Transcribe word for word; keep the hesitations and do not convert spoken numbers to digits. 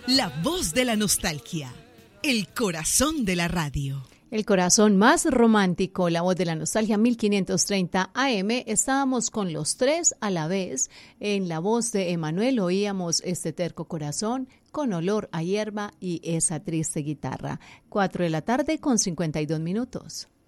La voz de la nostalgia, el corazón de la radio. El corazón más romántico, la voz de la nostalgia, mil quinientos treinta A M. Estábamos con los tres a la vez. En la voz de Emanuel oíamos Este terco corazón, Con olor a hierba y Esa triste guitarra. Cuatro de la tarde con cincuenta y dos minutos.